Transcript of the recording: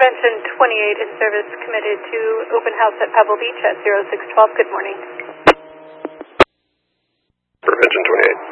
Prevention 28 is service committed to open house at Pebble Beach at 0612. Good morning. Prevention 28.